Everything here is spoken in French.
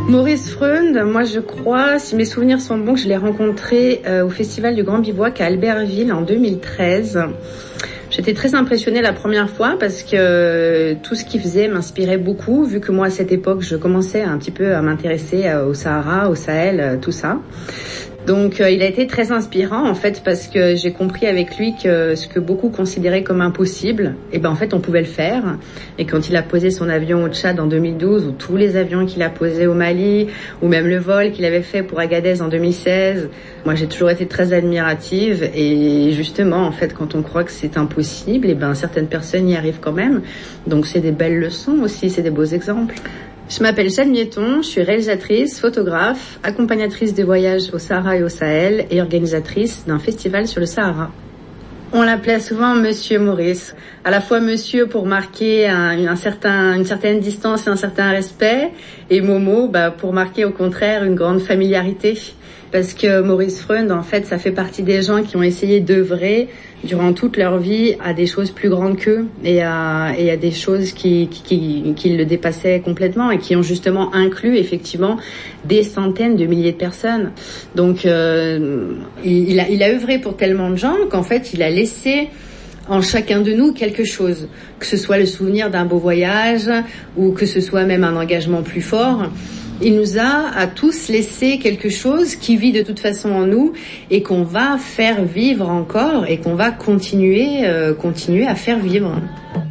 Maurice Freund, moi je crois, si mes souvenirs sont bons, que je l'ai rencontré au Festival du Grand Bivouac à Albertville en 2013. J'étais très impressionnée la première fois parce que tout ce qu'il faisait m'inspirait beaucoup, vu que moi à cette époque je commençais un petit peu à m'intéresser au Sahara, au Sahel, tout ça. Donc il a été très inspirant en fait parce que j'ai compris avec lui que ce que beaucoup considéraient comme impossible, en fait on pouvait le faire. Et quand il a posé son avion au Tchad en 2012, ou tous les avions qu'il a posés au Mali, ou même le vol qu'il avait fait pour Agadez en 2016, moi j'ai toujours été très admirative. Et justement en fait quand on croit que c'est impossible, certaines personnes y arrivent quand même. Donc c'est des belles leçons aussi, c'est des beaux exemples. Je m'appelle Jeanne Mietton, je suis réalisatrice, photographe, accompagnatrice de voyages au Sahara et au Sahel et organisatrice d'un festival sur le Sahara. On l'appelait souvent Monsieur Maurice, à la fois Monsieur pour marquer une certaine distance et un certain respect, et Momo pour marquer au contraire une grande familiarité. Parce que Maurice Freund, en fait, ça fait partie des gens qui ont essayé d'œuvrer durant toute leur vie à des choses plus grandes qu'eux et à des choses qui le dépassaient complètement et qui ont justement inclus effectivement des centaines de milliers de personnes. Donc, il a œuvré pour tellement de gens qu'en fait, il a laissé en chacun de nous quelque chose, que ce soit le souvenir d'un beau voyage ou que ce soit même un engagement plus fort. Il nous a à tous laissé quelque chose qui vit de toute façon en nous et qu'on va faire vivre encore et qu'on va continuer à faire vivre.